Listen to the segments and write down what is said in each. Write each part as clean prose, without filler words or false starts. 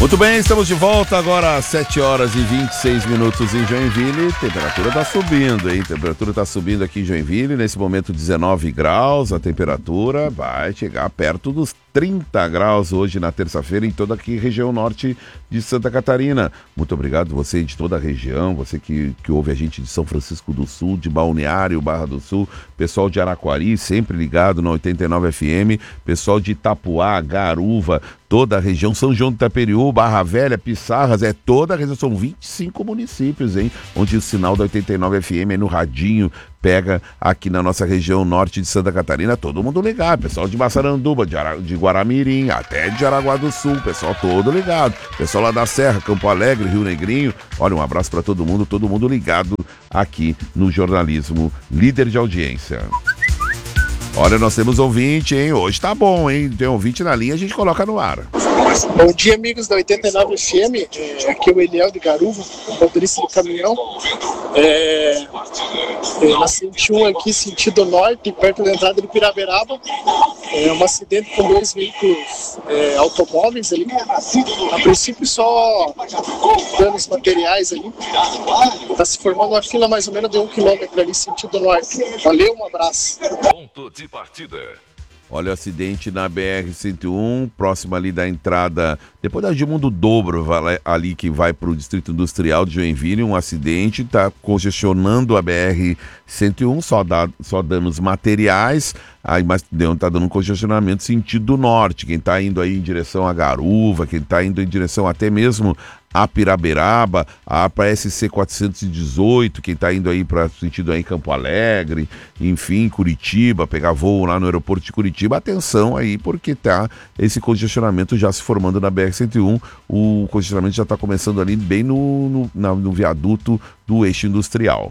Muito bem, estamos de volta agora às 7 horas e 26 minutos em Joinville. Temperatura está subindo, hein? Temperatura está subindo aqui em Joinville. Nesse momento 19 graus, a temperatura vai chegar perto dos 30 graus hoje na terça-feira em toda aqui região norte de Santa Catarina. Muito obrigado você de toda a região, você que ouve a gente de São Francisco do Sul, de Balneário, Barra do Sul, pessoal de Araquari, sempre ligado na 89 FM, pessoal de Itapuá, Garuva, toda a região, São João do Itaperiú, Barra Velha, Pissarras, toda a região, são 25 municípios, hein? Onde o sinal da 89 FM no radinho pega aqui na nossa região norte de Santa Catarina, todo mundo ligado, pessoal de Massaranduba, de Guaramirim, até de Jaraguá do Sul, pessoal todo ligado, pessoal lá da Serra, Campo Alegre, Rio Negrinho, olha, um abraço para todo mundo ligado aqui no jornalismo líder de audiência. Olha, nós temos ouvinte, hein? Hoje tá bom, hein? Tem ouvinte na linha, a gente coloca no ar. Bom dia, amigos da 89 FM. Aqui é o Eliel de Garuva, motorista de caminhão. Na 101 aqui, sentido norte, perto da entrada de Piraberaba. Um acidente com dois veículos automóveis ali. A princípio, só danos materiais ali. Está se formando uma fila mais ou menos de 1 quilômetro ali, sentido norte. Valeu, um abraço. Ponto de partida. Olha o acidente na BR-101, próximo ali da entrada, depois da Edmundo Dobro, ali que vai para o Distrito Industrial de Joinville, um acidente, está congestionando a BR-101, só danos materiais, aí, mas está dando um congestionamento sentido norte, quem está indo aí em direção a Garuva, quem está indo em direção até mesmo a Piraberaba, a SC 418, quem está indo aí para sentido aí Campo Alegre, enfim, Curitiba, pegar voo lá no aeroporto de Curitiba, atenção aí, porque tá esse congestionamento já se formando na BR-101, o congestionamento já está começando ali bem no viaduto do eixo industrial.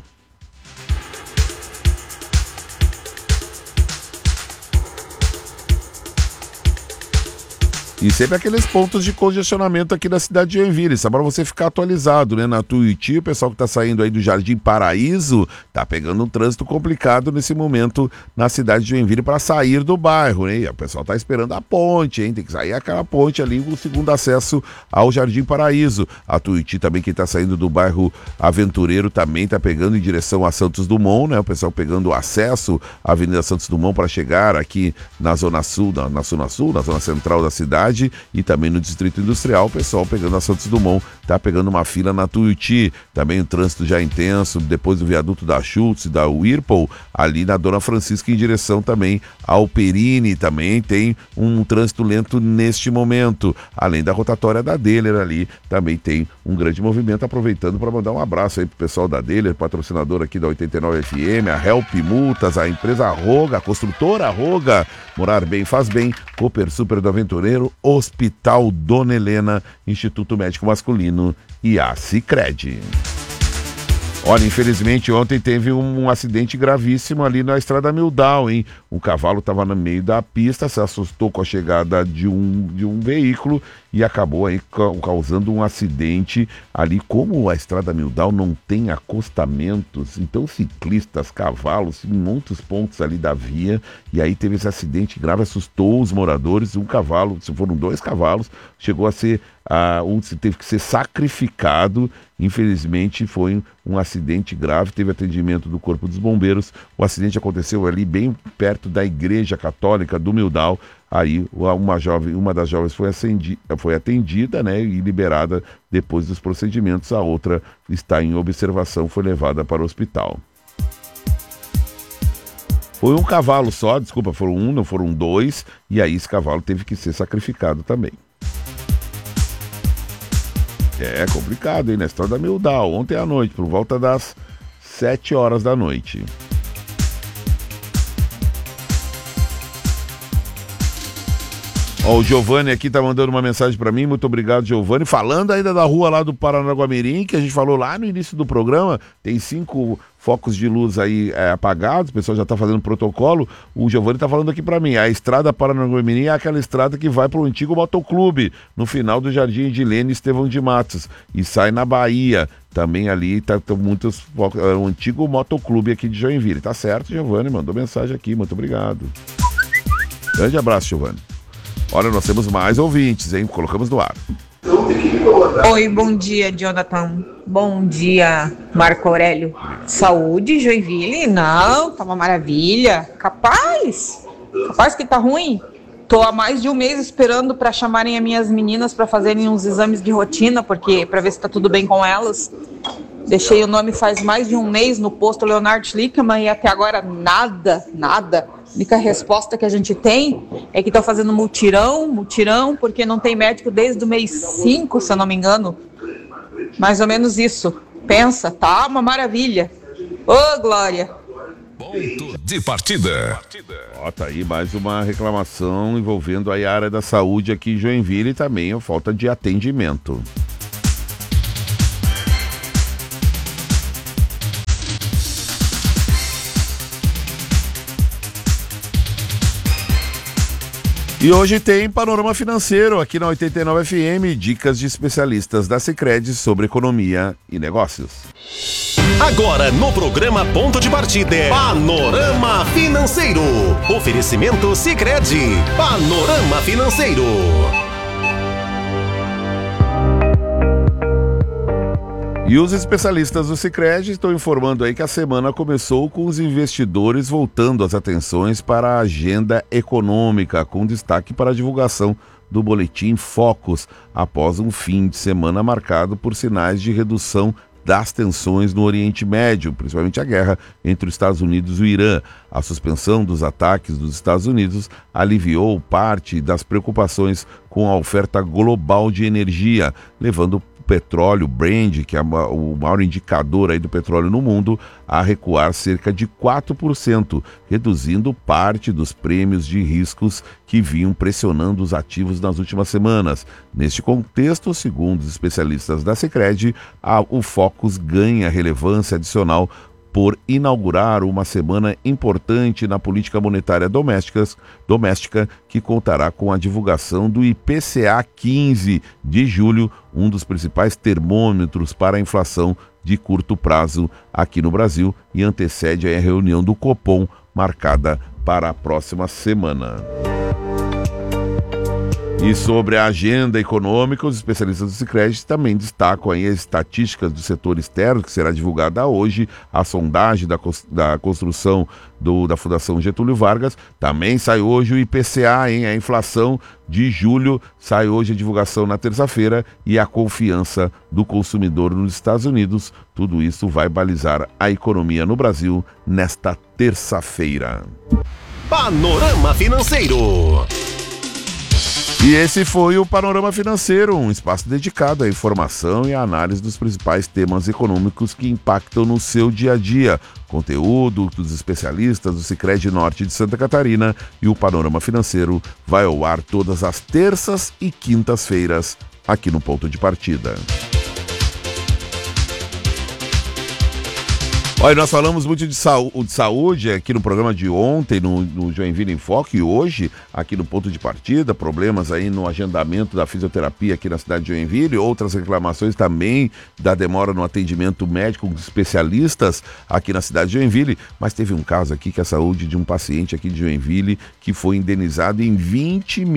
E sempre aqueles pontos de congestionamento aqui da cidade de Joinville, só para você ficar atualizado, né? Na Tuiuti, o pessoal que tá saindo aí do Jardim Paraíso, tá pegando um trânsito complicado nesse momento na cidade de Joinville para sair do bairro, né? E o pessoal tá esperando a ponte, hein? Tem que sair aquela ponte ali, o segundo acesso ao Jardim Paraíso. A Tuiuti também, quem tá saindo do bairro Aventureiro, também tá pegando em direção a Santos Dumont, né? O pessoal pegando o acesso à Avenida Santos Dumont para chegar aqui na Zona Sul, na Zona Central da cidade, e também no Distrito Industrial, o pessoal pegando a Santos Dumont, tá pegando uma fila na Tuiuti, também o trânsito já intenso, depois do viaduto da Schultz e da Whirlpool, ali na Dona Francisca em direção também ao Perini, também tem um trânsito lento neste momento, além da rotatória da Deller ali, também tem um grande movimento, aproveitando para mandar um abraço aí pro pessoal da Deller, patrocinador aqui da 89 FM, a Help Multas, a empresa Roga, a construtora Roga, Morar Bem Faz Bem, Cooper Super do Aventureiro, Hospital Dona Helena, Instituto Médico Masculino e a Sicredi. Olha, infelizmente ontem teve um acidente gravíssimo ali na Estrada Mildau, hein? Um cavalo estava no meio da pista, se assustou com a chegada de um veículo e acabou aí causando um acidente ali. Como a Estrada Mildau não tem acostamentos, então ciclistas, cavalos, em muitos pontos ali da via, e aí teve esse acidente grave, assustou os moradores. Um cavalo, se foram 2 cavalos, chegou a ser teve que ser sacrificado. Infelizmente foi um acidente grave, teve atendimento do Corpo dos Bombeiros. O acidente aconteceu ali bem perto da Igreja Católica do Mildau. Aí uma das jovens foi atendida, né, e liberada depois dos procedimentos. A outra está em observação, foi levada para o hospital. Foi um cavalo só, desculpa, foram não foram 2, e aí esse cavalo teve que ser sacrificado também. É complicado, hein? Na Estrada Mildau, ontem à noite, por volta das 7 horas da noite. Ó, o Giovanni aqui tá mandando uma mensagem para mim, muito obrigado, Giovanni. Falando ainda da rua lá do Paranaguamirim, que a gente falou lá no início do programa, tem 5 focos de luz aí apagados, o pessoal já tá fazendo protocolo. O Giovanni tá falando aqui para mim, a estrada Paranaguamirim é aquela estrada que vai pro antigo motoclube, no final do Jardim Edilene Estevão de Matos, e sai na Bahia. Também ali tá muitos focos, o antigo motoclube aqui de Joinville. Tá certo, Giovanni, mandou mensagem aqui, muito obrigado. Grande abraço, Giovanni. Olha, nós temos mais ouvintes, hein? Colocamos no ar. Oi, bom dia, Jonathan. Bom dia, Marco Aurélio. Saúde, Joinville? Não, tá uma maravilha. Capaz que tá ruim. Tô há mais de um mês esperando para chamarem as minhas meninas para fazerem uns exames de rotina, porque para ver se tá tudo bem com elas. Deixei o nome faz mais de um mês no posto Leonardo Schlickman e até agora nada. A única resposta que a gente tem é que estão fazendo mutirão, porque não tem médico desde o mês 5, se eu não me engano. Mais ou menos isso. Pensa, tá uma maravilha. Ô, Glória! Ponto de partida. Ó, tá aí mais uma reclamação envolvendo a área da saúde aqui em Joinville e também a falta de atendimento. E hoje tem Panorama Financeiro aqui na 89 FM, dicas de especialistas da Sicredi sobre economia e negócios. Agora no programa Ponto de Partida, Panorama Financeiro. Oferecimento Sicredi. Panorama Financeiro. E os especialistas do Sicredi estão informando aí que a semana começou com os investidores voltando as atenções para a agenda econômica, com destaque para a divulgação do boletim Focus, após um fim de semana marcado por sinais de redução das tensões no Oriente Médio, principalmente a guerra entre os Estados Unidos e o Irã. A suspensão dos ataques dos Estados Unidos aliviou parte das preocupações com a oferta global de energia, levando petróleo Brent, que é o maior indicador aí do petróleo no mundo, a recuar cerca de 4%, reduzindo parte dos prêmios de riscos que vinham pressionando os ativos nas últimas semanas. Neste contexto, segundo os especialistas da Sicredi, o Focus ganha relevância adicional por inaugurar uma semana importante na política monetária doméstica, que contará com a divulgação do IPCA 15 de julho, um dos principais termômetros para a inflação de curto prazo aqui no Brasil, e antecede a reunião do Copom, marcada para a próxima semana. E sobre a agenda econômica, os especialistas do Sicredi também destacam aí as estatísticas do setor externo, que será divulgada hoje, a sondagem da construção da Fundação Getúlio Vargas. Também sai hoje o IPCA, a inflação de julho, sai hoje a divulgação na terça-feira, e a confiança do consumidor nos Estados Unidos. Tudo isso vai balizar a economia no Brasil nesta terça-feira. Panorama Financeiro. E esse foi o Panorama Financeiro, um espaço dedicado à informação e à análise dos principais temas econômicos que impactam no seu dia a dia. Conteúdo dos especialistas do Sicredi Norte de Santa Catarina, e o Panorama Financeiro vai ao ar todas as terças e quintas-feiras aqui no Ponto de Partida. Olha, nós falamos muito de saúde aqui no programa de ontem, no Joinville em Foco, e hoje, aqui no Ponto de Partida, problemas aí no agendamento da fisioterapia aqui na cidade de Joinville, outras reclamações também da demora no atendimento médico dos especialistas aqui na cidade de Joinville, mas teve um caso aqui que é a saúde de um paciente aqui de Joinville que foi indenizado em R$20.900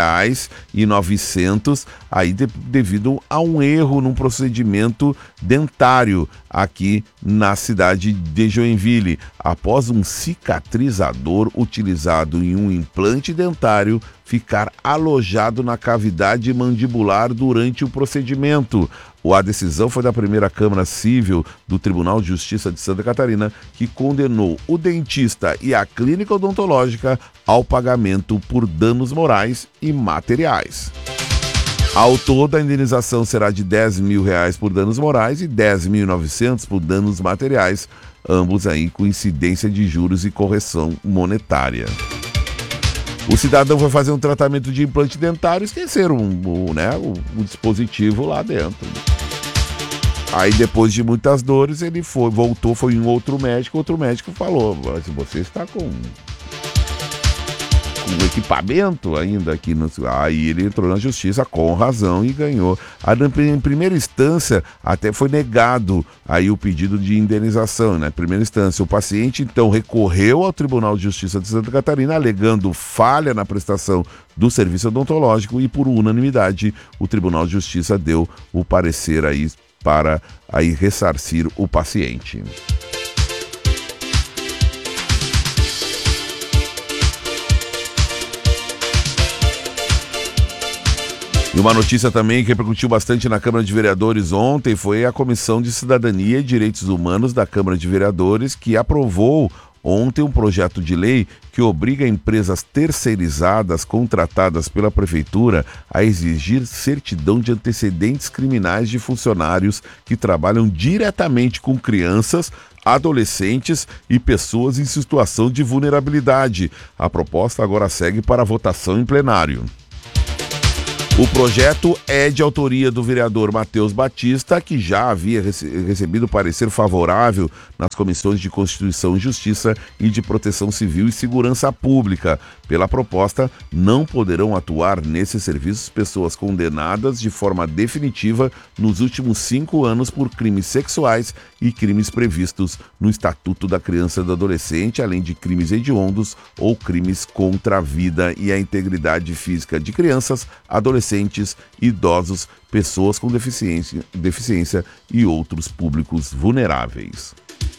aí devido a um erro num procedimento dentário aqui na cidade de Joinville, após um cicatrizador utilizado em um implante dentário ficar alojado na cavidade mandibular durante o procedimento. A decisão foi da primeira Câmara Civil do Tribunal de Justiça de Santa Catarina, que condenou o dentista e a clínica odontológica ao pagamento por danos morais e materiais. Ao todo, a indenização será de R$10.000 por danos morais e R$10.900 por danos materiais, ambos aí com incidência de juros e correção monetária. O cidadão foi fazer um tratamento de implante dentário e esqueceram o dispositivo lá dentro. Aí, depois de muitas dores, ele voltou, foi em outro médico falou: você está com com equipamento ainda aqui no... Aí ele entrou na justiça com razão e ganhou. Em primeira instância, até foi negado aí o pedido de indenização, né? Em primeira instância, o paciente então recorreu ao Tribunal de Justiça de Santa Catarina, alegando falha na prestação do serviço odontológico, e por unanimidade o Tribunal de Justiça deu o parecer aí para aí ressarcir o paciente. E uma notícia também que repercutiu bastante na Câmara de Vereadores ontem foi a Comissão de Cidadania e Direitos Humanos da Câmara de Vereadores, que aprovou ontem um projeto de lei que obriga empresas terceirizadas contratadas pela Prefeitura a exigir certidão de antecedentes criminais de funcionários que trabalham diretamente com crianças, adolescentes e pessoas em situação de vulnerabilidade. A proposta agora segue para votação em plenário. O projeto é de autoria do vereador Matheus Batista, que já havia recebido parecer favorável nas comissões de Constituição e Justiça e de Proteção Civil e Segurança Pública. Pela proposta, não poderão atuar nesses serviços pessoas condenadas de forma definitiva nos últimos 5 anos por crimes sexuais e crimes previstos no Estatuto da Criança e do Adolescente, além de crimes hediondos ou crimes contra a vida e a integridade física de crianças, adolescentes, idosos, pessoas com deficiência e outros públicos vulneráveis.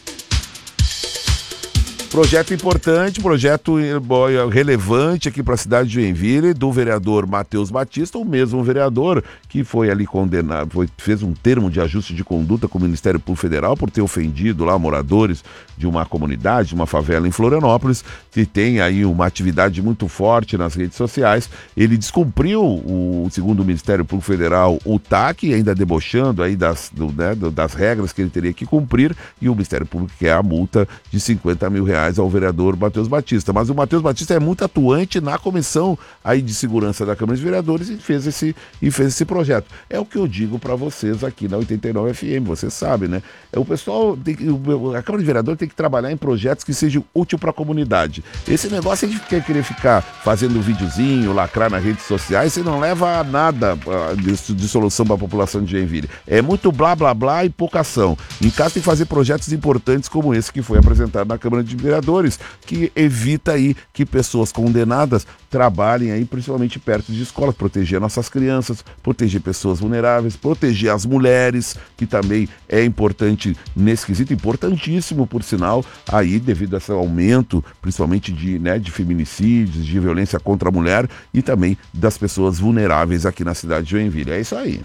Projeto importante, projeto relevante aqui para a cidade de Joinville, do vereador Matheus Batista, o mesmo vereador que foi ali condenado, fez um termo de ajuste de conduta com o Ministério Público Federal por ter ofendido lá moradores de uma comunidade, de uma favela em Florianópolis, que tem aí uma atividade muito forte nas redes sociais. Ele descumpriu, segundo o Ministério Público Federal, o TAC, ainda debochando aí das regras que ele teria que cumprir, e o Ministério Público quer a multa de R$50 mil ao vereador Matheus Batista. Mas o Matheus Batista é muito atuante na comissão aí de segurança da Câmara de Vereadores e fez esse projeto. É o que eu digo para vocês aqui na 89 FM, você sabe, né? O pessoal, a Câmara de Vereadores tem que trabalhar em projetos que sejam úteis para a comunidade. Esse negócio de querer ficar fazendo videozinho, lacrar nas redes sociais, você não leva a nada de solução para a população de Joinville. É muito blá blá blá e pouca ação. Em casa tem que fazer projetos importantes como esse que foi apresentado na Câmara de Vereadores, que evita aí que pessoas condenadas trabalhem aí principalmente perto de escolas, proteger nossas crianças, proteger pessoas vulneráveis, proteger as mulheres, que também é importante nesse quesito, importantíssimo por sinal, aí devido a esse aumento, principalmente de feminicídios, de violência contra a mulher e também das pessoas vulneráveis aqui na cidade de Joinville. É isso aí.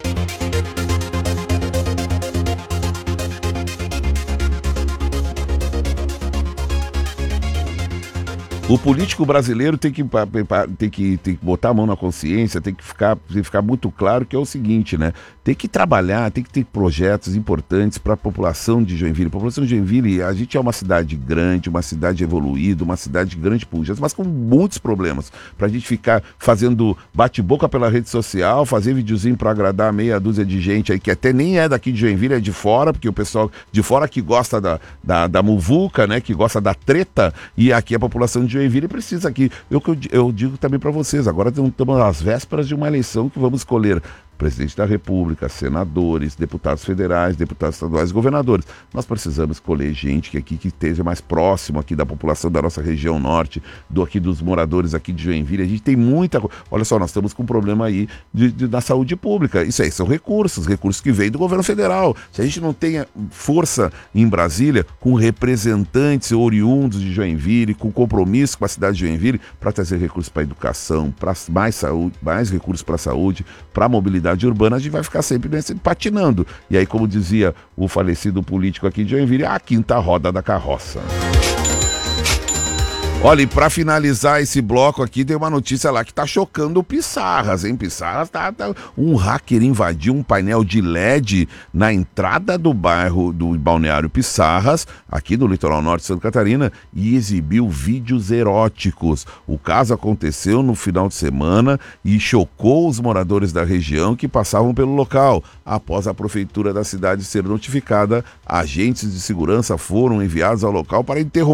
O político brasileiro tem que botar a mão na consciência, tem que ficar muito claro que é o seguinte, né? Tem que trabalhar, tem que ter projetos importantes para a população de Joinville. A população de Joinville, a gente é uma cidade grande, uma cidade evoluída, uma cidade grande pujança, mas com muitos problemas. Para a gente ficar fazendo bate-boca pela rede social, fazer videozinho para agradar meia dúzia de gente aí que até nem é daqui de Joinville, é de fora, porque o pessoal de fora que gosta da muvuca, né? Que gosta da treta, e aqui a população de Joinville precisa aqui. Eu digo também para vocês, agora estamos às vésperas de uma eleição que vamos escolher presidente da República, senadores, deputados federais, deputados estaduais, governadores. Nós precisamos escolher gente que esteja mais próximo aqui da população da nossa região norte, dos moradores aqui de Joinville. A gente tem muita... Olha só, nós estamos com um problema aí da saúde pública. Isso aí são recursos que vêm do governo federal. Se a gente não tem força em Brasília, com representantes oriundos de Joinville, com compromisso com a cidade de Joinville, para trazer recursos para a educação, para mais saúde, mais recursos para a saúde, para a mobilidade urbana, a gente vai ficar sempre patinando. E aí, como dizia o falecido político aqui de Joinville, a quinta roda da carroça. Olha, e para finalizar esse bloco aqui, tem uma notícia lá que tá chocando o Pissarras, hein? Pissarras um hacker invadiu um painel de LED na entrada do bairro do Balneário Pissarras, aqui do litoral norte de Santa Catarina, e exibiu vídeos eróticos. O caso aconteceu no final de semana e chocou os moradores da região que passavam pelo local. Após a prefeitura da cidade ser notificada, agentes de segurança foram enviados ao local para interromper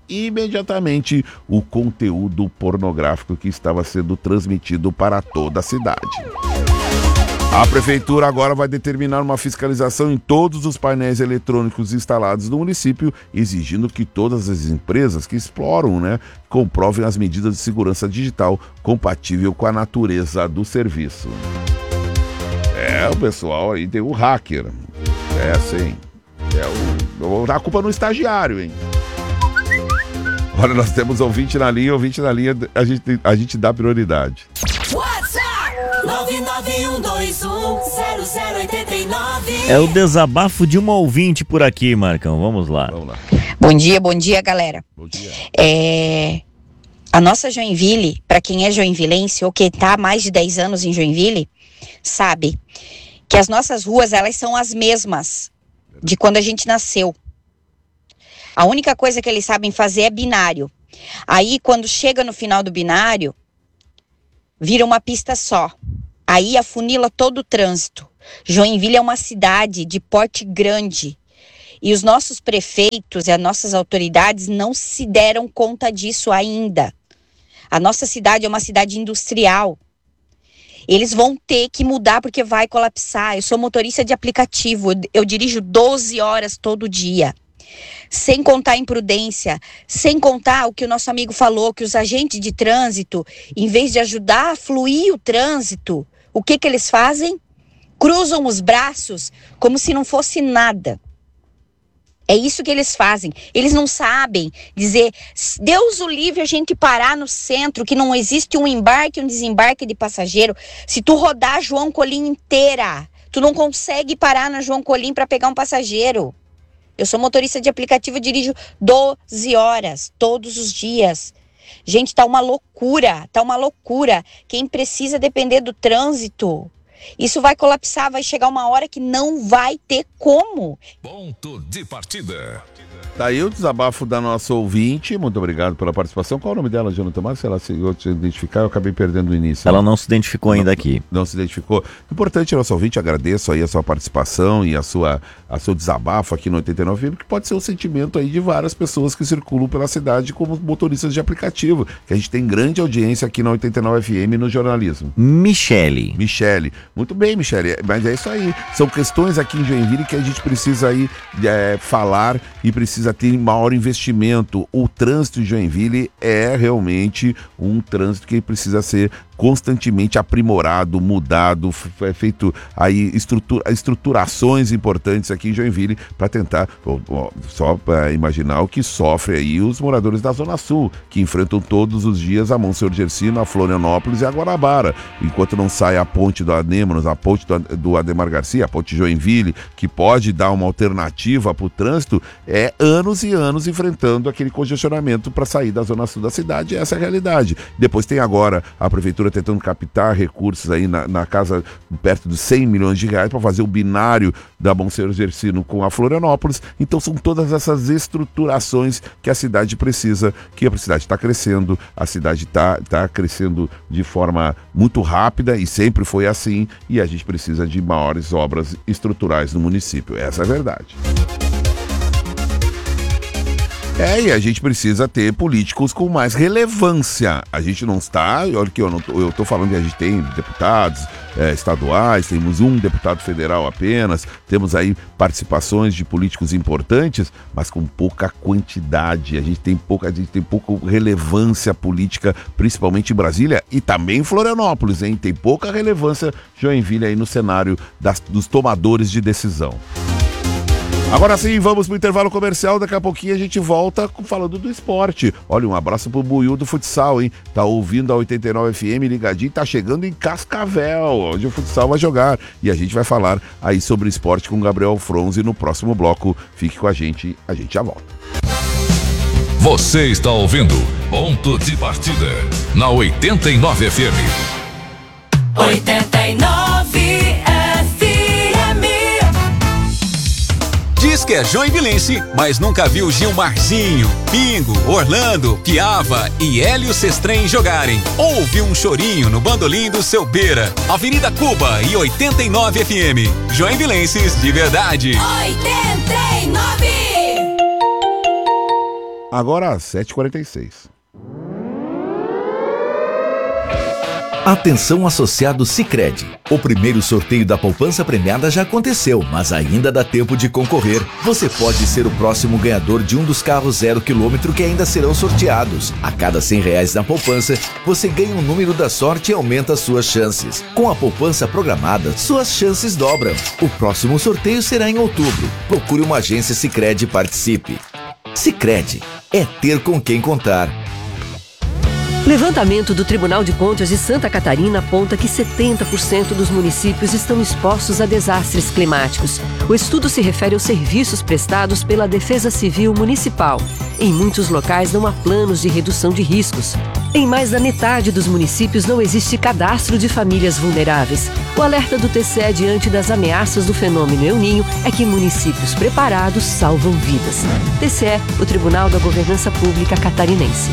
imediatamente o conteúdo pornográfico que estava sendo transmitido para toda a cidade. A prefeitura agora vai determinar uma fiscalização em todos os painéis eletrônicos instalados no município, exigindo que todas as empresas que exploram, comprovem as medidas de segurança digital compatível com a natureza do serviço. O pessoal aí tem o hacker. Sim. Eu vou dar a culpa no estagiário, hein? Olha, nós temos ouvinte na linha, a gente dá prioridade. WhatsApp 991210089. É o desabafo de uma ouvinte por aqui, Marcão. Vamos lá. Bom dia, galera. Bom dia. A nossa Joinville, para quem é joinvilense ou que tá há mais de 10 anos em Joinville, sabe que as nossas ruas, elas são as mesmas de quando a gente nasceu. A única coisa que eles sabem fazer é binário. Aí, quando chega no final do binário, vira uma pista só. Aí afunila todo o trânsito. Joinville é uma cidade de porte grande. E os nossos prefeitos e as nossas autoridades não se deram conta disso ainda. A nossa cidade é uma cidade industrial. Eles vão ter que mudar porque vai colapsar. Eu sou motorista de aplicativo. Eu dirijo 12 horas todo dia. Sem contar a imprudência, sem contar o que o nosso amigo falou, que os agentes de trânsito, em vez de ajudar a fluir o trânsito, o que eles fazem? Cruzam os braços como se não fosse nada. É isso que eles fazem. Eles não sabem dizer, Deus o livre a gente parar no centro, que não existe um embarque e um desembarque de passageiro. Se tu rodar a João Colim inteira, tu não consegue parar na João Colim para pegar um passageiro. Eu sou motorista de aplicativo, dirijo 12 horas, todos os dias. Gente, tá uma loucura. Quem precisa depender do trânsito, isso vai colapsar, vai chegar uma hora que não vai ter como. Ponto de partida. Tá aí o desabafo da nossa ouvinte. Muito obrigado pela participação. Qual é o nome dela, Jonathan Marques? Se ela se identificar, eu acabei perdendo o início. Ela não se identificou ainda aqui. Não se identificou. Importante, nosso ouvinte, agradeço aí a sua participação e a seu desabafo aqui no 89, que pode ser um sentimento aí de várias pessoas que circulam pela cidade como motoristas de aplicativo, que a gente tem grande audiência aqui na 89 FM no jornalismo. Michele. Muito bem, Michele, mas é isso aí. São questões aqui em Joinville que a gente precisa aí falar e precisa ter maior investimento. O trânsito de Joinville é realmente um trânsito que precisa ser constantemente aprimorado, mudado, feito aí estruturações importantes aqui em Joinville para tentar, só para imaginar o que sofre aí os moradores da Zona Sul, que enfrentam todos os dias a Monsenhor Gersino, a Florianópolis e a Guarabara, enquanto não sai a ponte do Anêmonas, a ponte do Ademar Garcia, a ponte Joinville, que pode dar uma alternativa para o trânsito, é anos e anos enfrentando aquele congestionamento para sair da Zona Sul da cidade. Essa é a realidade. Depois tem agora a prefeitura tentando captar recursos aí na casa perto dos 100 milhões de reais para fazer o binário da Monsenhor Gersino com a Florianópolis. Então são todas essas estruturações que a cidade precisa, que a cidade está crescendo, a cidade está crescendo de forma muito rápida e sempre foi assim, e a gente precisa de maiores obras estruturais no município. Essa é a verdade. E a gente precisa ter políticos com mais relevância. A gente não está, olha que eu estou falando que a gente tem deputados estaduais, temos um deputado federal apenas, temos aí participações de políticos importantes, mas com pouca quantidade. A gente tem pouca relevância política, principalmente em Brasília e também em Florianópolis, hein? Tem pouca relevância Joinville aí no cenário dos tomadores de decisão. Agora sim, vamos pro intervalo comercial, daqui a pouquinho a gente volta falando do esporte. Olha, um abraço pro Buiú do futsal, hein? Tá ouvindo a 89 FM ligadinho, tá chegando em Cascavel, onde o futsal vai jogar. E a gente vai falar aí sobre esporte com Gabriel Fronzi no próximo bloco. Fique com a gente já volta. Você está ouvindo Ponto de Partida na 89 FM. 89 FM. Diz que é joinvilense, mas nunca viu Gilmarzinho, Pingo, Orlando, Piava e Hélio Sestrem jogarem. Ouve um chorinho no bandolim do seu Beira. Avenida Cuba e 89 FM. Joinvilenses de verdade. 89. Agora às 7h46. Atenção, associado Sicredi. O primeiro sorteio da poupança premiada já aconteceu, mas ainda dá tempo de concorrer. Você pode ser o próximo ganhador de um dos carros 0 km que ainda serão sorteados. A cada R$100 na poupança, você ganha um número da sorte e aumenta suas chances. Com a poupança programada, suas chances dobram. O próximo sorteio será em outubro. Procure uma agência Sicredi e participe. Sicredi é ter com quem contar. Levantamento do Tribunal de Contas de Santa Catarina aponta que 70% dos municípios estão expostos a desastres climáticos. O estudo se refere aos serviços prestados pela Defesa Civil Municipal. Em muitos locais não há planos de redução de riscos. Em mais da metade dos municípios não existe cadastro de famílias vulneráveis. O alerta do TCE diante das ameaças do fenômeno El Niño é que municípios preparados salvam vidas. TCE, o Tribunal da Governança Pública Catarinense.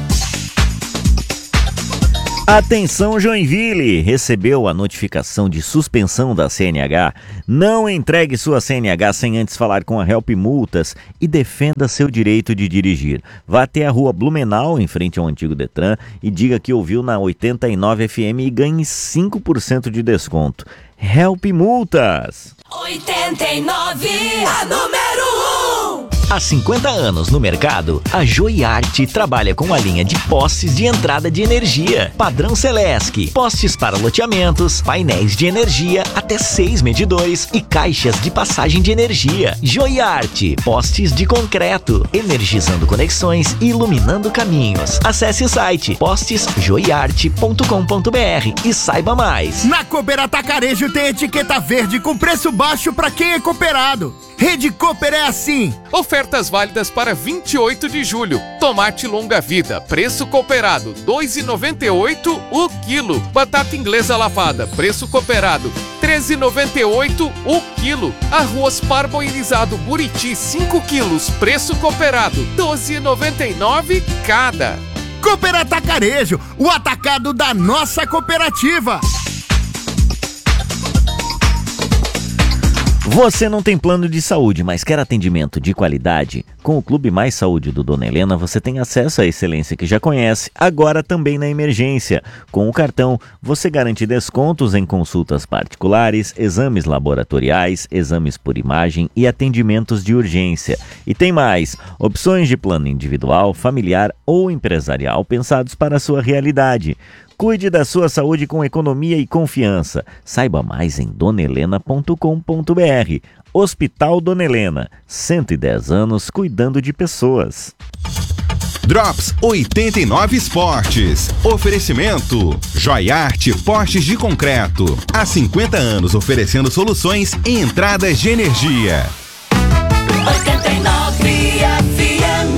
Atenção, Joinville! Recebeu a notificação de suspensão da CNH? Não entregue sua CNH sem antes falar com a Help Multas e defenda seu direito de dirigir. Vá até a rua Blumenau, em frente ao antigo Detran, e diga que ouviu na 89 FM e ganhe 5% de desconto. Help Multas! 89, a número 1! Há 50 anos no mercado, a Joiarte trabalha com a linha de postes de entrada de energia, padrão Celesc, postes para loteamentos, painéis de energia, até 6 medidores e caixas de passagem de energia. Joiarte, postes de concreto, energizando conexões e iluminando caminhos. Acesse o site postesjoiarte.com.br e saiba mais. Na Cooper Atacarejo tem etiqueta verde com preço baixo para quem é cooperado. Rede Cooper é assim. Ofertas válidas para 28 de julho. Tomate longa vida, preço cooperado, R$ 2,98 o quilo. Batata inglesa lavada, preço cooperado, R$ 13,98 o quilo. Arroz parboilizado Buriti, 5 quilos, preço cooperado, R$ 12,99 cada. Cooper Atacarejo, o atacado da nossa cooperativa. Você não tem plano de saúde, mas quer atendimento de qualidade? Com o Clube Mais Saúde do Dona Helena, você tem acesso à excelência que já conhece, agora também na emergência. Com o cartão, você garante descontos em consultas particulares, exames laboratoriais, exames por imagem e atendimentos de urgência. E tem mais, opções de plano individual, familiar ou empresarial pensados para a sua realidade. Cuide da sua saúde com economia e confiança. Saiba mais em donelena.com.br. Hospital Dona Helena, 110 anos cuidando de pessoas. Drops 89 Esportes. Oferecimento Joiarte Postes de Concreto. Há 50 anos oferecendo soluções em entradas de energia. 89 FM.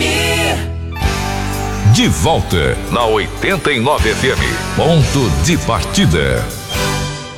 De volta na 89 FM. Ponto de partida.